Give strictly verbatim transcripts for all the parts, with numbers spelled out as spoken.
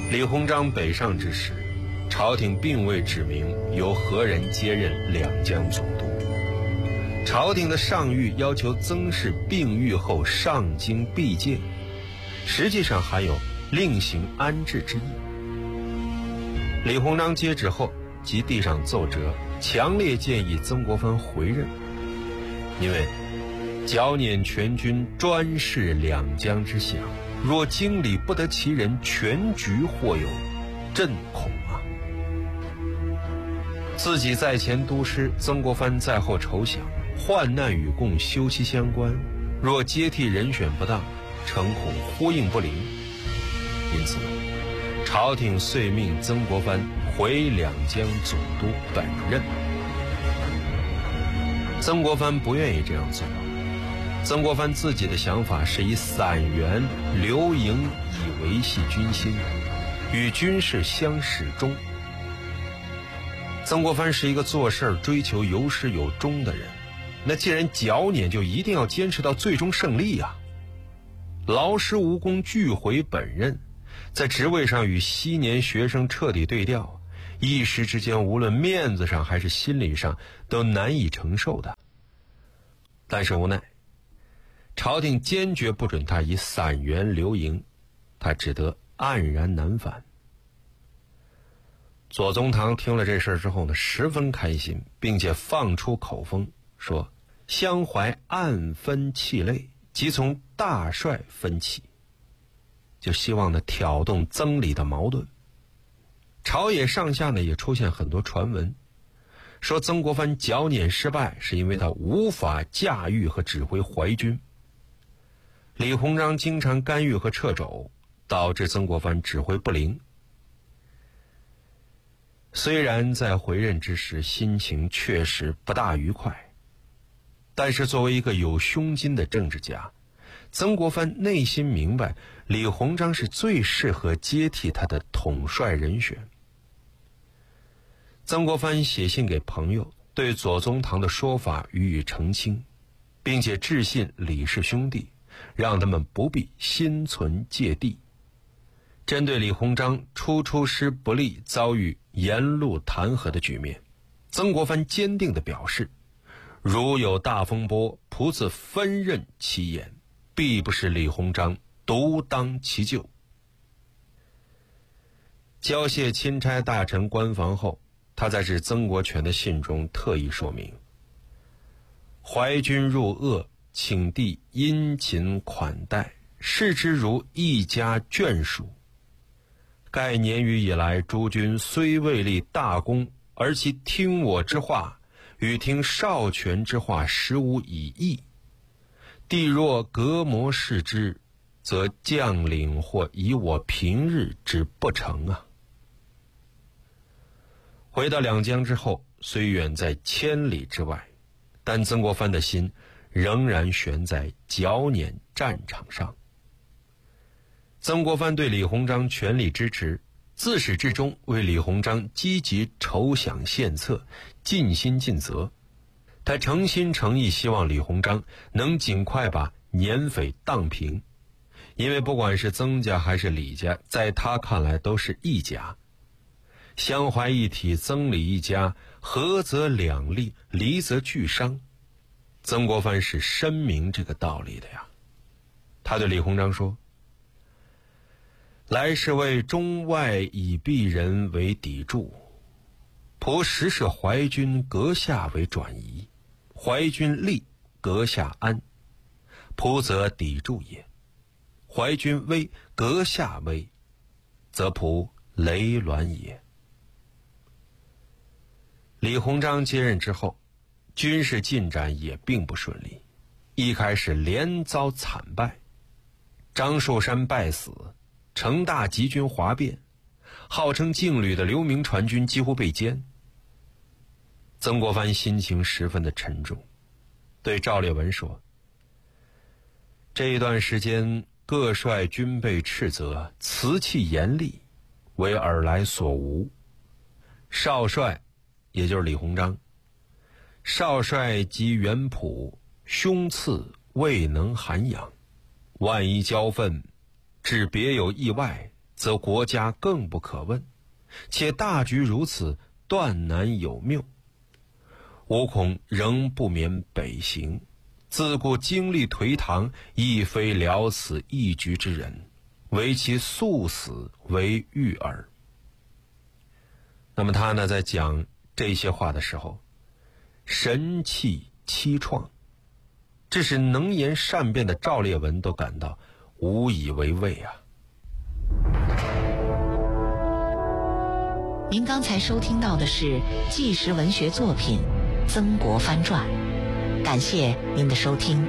李鸿章北上之时，朝廷并未指明由何人接任两江总督。朝廷的上谕要求曾氏病愈后上京觐见，实际上含有另行安置之意。李鸿章接旨后即递上奏折，强烈建议曾国藩回任，因为剿捻全军，专事两江之饷，若经理不得其人，全局或有震恐啊。自己在前督师，曾国藩在后筹饷，患难与共，休戚相关，若接替人选不当，诚恐呼应不灵。因此朝廷遂命曾国藩回两江总督本任。曾国藩不愿意这样做，曾国藩自己的想法是以散员留营以维系军心，与军事相始终。曾国藩是一个做事追求有始有终的人，那既然剿捻，就一定要坚持到最终胜利啊！劳师无功，拒回本任，在职位上与昔年学生彻底对调，一时之间无论面子上还是心理上都难以承受的。但是无奈朝廷坚决不准他以散员留营，他只得黯然难返。左宗棠听了这事之后呢，十分开心，并且放出口风说：相怀暗分气类，即从大帅分起，就希望呢挑动曾李的矛盾。朝野上下呢也出现很多传闻，说曾国藩剿捻失败是因为他无法驾驭和指挥淮军，李鸿章经常干预和掣肘，导致曾国藩指挥不灵。虽然在回任之时心情确实不大愉快，但是作为一个有胸襟的政治家，曾国藩内心明白李鸿章是最适合接替他的统帅人选。曾国藩写信给朋友，对左宗棠的说法予以澄清，并且致信李氏兄弟，让他们不必心存芥蒂。针对李鸿章初出师不利，遭遇沿路弹劾的局面，曾国藩坚定地表示：如有大风波，仆自分任其言，必不是李鸿章独当其咎。交卸钦差大臣官房后，他在致曾国荃的信中特意说明：淮军入鄂，请帝殷勤款待，视之如一家眷属。盖年余以来，诸军虽未立大功，而其听我之话与听少荃之话实无异议。帝若隔膜视之，则将领或以我平日之不成啊。回到两江之后，虽远在千里之外，但曾国藩的心仍然悬在剿捻战场上。曾国藩对李鸿章全力支持，自始至终为李鸿章积极筹饷献策，尽心尽责。他诚心诚意希望李鸿章能尽快把捻匪荡平，因为不管是曾家还是李家，在他看来都是一家。相怀一体，曾李一家，合则两利，离则俱伤。曾国藩是深明这个道理的呀。他对李鸿章说：来是为中外以鄙人为砥柱，仆实是淮军阁下为转移，淮军利，阁下安，仆则砥柱也；淮军危，阁下危，则仆累卵也。李鸿章接任之后，军事进展也并不顺利，一开始连遭惨败，张寿山败死，成大集军哗变，号称劲旅的刘铭传军几乎被歼。曾国藩心情十分的沉重，对赵烈文说：这一段时间各帅均被斥责，辞气严厉，为尔来所无。少帅也就是李鸿章，少帅及元普，胸次未能涵养，万一交愤，致别有意外， 则国家更不可问，且大局如此，断难有谬。吾恐仍不免北行，自古经历颓唐，亦非了此一局之人，唯其速死为欲耳。那么他呢，在讲这些话的时候，神气凄怆，致使能言善辩的赵烈文都感到无以为慰啊。 您刚才收听到的是纪实文学作品《曾国藩传》，感谢您的收听。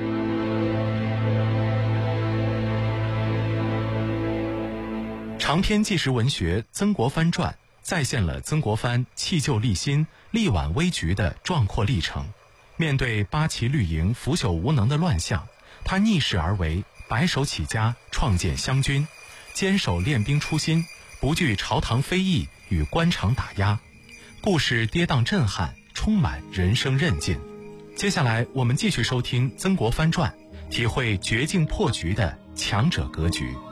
长篇纪实文学《曾国藩传》再现了曾国藩弃旧立新、力挽危局的壮阔历程。面对八旗绿营腐朽无能的乱象，他逆势而为，白手起家，创建湘军，坚守练兵初心，不惧朝堂非议与官场打压。故事跌宕震撼，充满人生韧劲。接下来我们继续收听《曾国藩传》，体会绝境破局的强者格局。